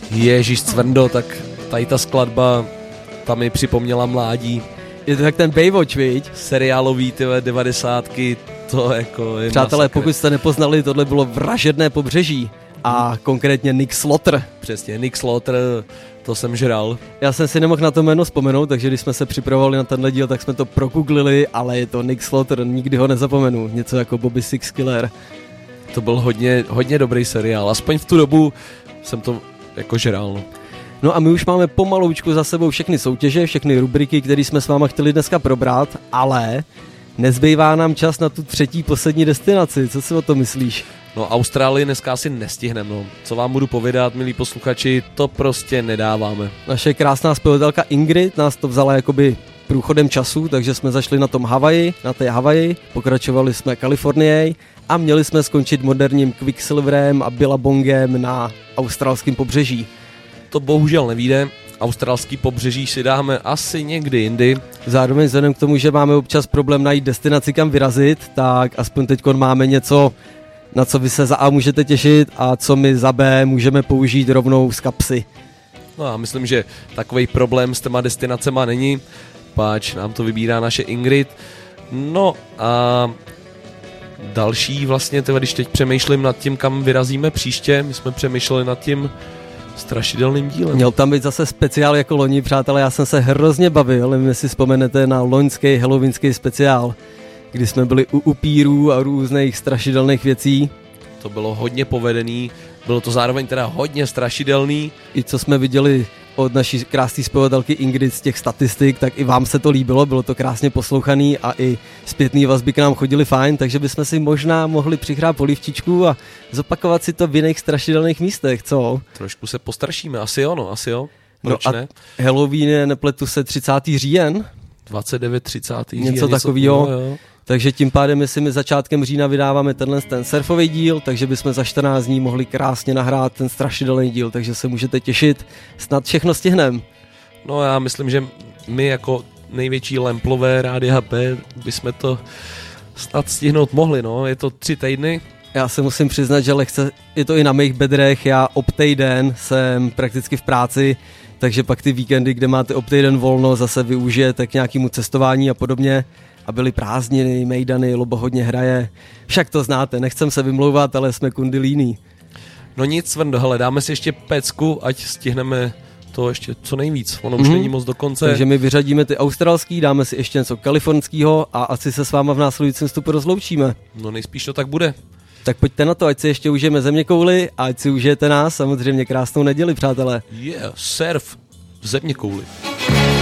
Ježíš Cvrndo, tak tady ta skladba, ta mi připomněla mládí. Je to jak ten Baywatch, viď? Seriálový, tyhle 90ky, to jako je Přátelé, masakr. pokud jste nepoznali, tohle bylo Vražedné pobřeží a konkrétně Nick Slaughter. Přesně, Nick Slaughter, to jsem žral. Já jsem si nemohl na to jméno vzpomenout, takže když jsme se připravovali na tenhle díl, tak jsme to progooglili, ale je to Nick Slaughter, nikdy ho nezapomenu. Něco jako Bobby Six Killer. To byl hodně dobrý seriál, aspoň v tu dobu jsem to jako žral. No. No a my už máme pomaloučku za sebou všechny soutěže, všechny rubriky, které jsme s váma chtěli dneska probrat, ale nezbývá nám čas na tu třetí poslední destinaci. Co si o to myslíš? No Austrálii dneska asi nestihneme, no. Co vám budu povědat, milí posluchači, to prostě nedáváme. Naše krásná zpěvatelka Ingrid nás to vzala jakoby průchodem času, takže jsme zašli na tom Havaji, na té Havaji, pokračovali jsme Kalifornií a měli jsme skončit moderním Quicksilverem a Billabongem na australském pobřeží. To bohužel nevíde, australský pobřeží si dáme asi někdy jindy. Zároveň vzhledem k tomu, že máme občas problém najít destinaci, kam vyrazit, tak aspoň teďkon máme něco, na co vy se za A můžete těšit a co my za B můžeme použít rovnou z kapsy. No a myslím, že takovej problém s těma destinacema není, páč nám to vybírá naše Ingrid. No a další vlastně, když teď přemýšlím nad tím, kam vyrazíme příště, my jsme přemýšleli nad tím strašidelným dílem. Měl tam být zase speciál jako loni, přátelé, já jsem se hrozně bavil, nevím, jestli vzpomenete na loňský halloweenský speciál, kdy jsme byli u upírů a různých strašidelných věcí. To bylo hodně povedený, bylo to zároveň teda hodně strašidelný. I co jsme viděli od naší krásné zpěvatelky Ingrid z těch statistik, tak i vám se to líbilo, bylo to krásně poslouchaný a i zpětný vazby k nám chodily fajn, takže bychom si možná mohli přihrát polivčičku a zopakovat si to v jiných strašidelných místech, co? Trošku se postrašíme, asi jo, no, asi jo. Proč no ne? Halloween je, nepletu se, 30. říjen? 29, 30. Něco takového. Jo. Takže tím pádem, jestli my začátkem října vydáváme ten surfový díl, takže bychom za 14 dní mohli krásně nahrát ten strašidelný díl, takže se můžete těšit, snad všechno stihneme. No já myslím, že my jako největší lemplové Rádia P bychom to snad stihnout mohli, no, je to 3 týdny. Já se musím přiznat, že lehce je to i na mých bedrech, já týden jsem prakticky v práci, takže pak ty víkendy, kde máte týden volno, zase využijete k nějakému cestování a podobně. A byly prázdniny, mejdany, Lobo hodně hraje. Však to znáte, nechcem se vymlouvat, ale jsme kundilíní. No nic, Svrndo, hele, dáme si ještě pecku, ať stihneme to ještě co nejvíc. Ono už není moc do konce. Takže my vyřadíme ty australský, dáme si ještě něco kalifornského a asi se s váma v následujícím vstupu rozloučíme. No nejspíš to tak bude. Tak pojďte na to, ať si ještě užijeme zeměkouli a ať si užijete nás, samozřejmě krásnou neděli, přátelé. Surf v zeměkouli.